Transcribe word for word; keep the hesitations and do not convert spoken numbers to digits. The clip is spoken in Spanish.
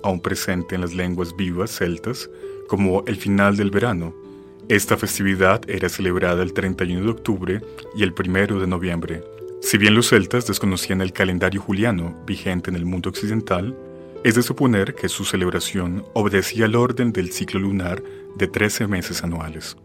aún presente en las lenguas vivas celtas como el final del verano. Esta festividad era celebrada el treinta y uno de octubre y el primero de noviembre. Si bien los celtas desconocían el calendario juliano vigente en el mundo occidental, es de suponer que su celebración obedecía al orden del ciclo lunar de trece meses anuales.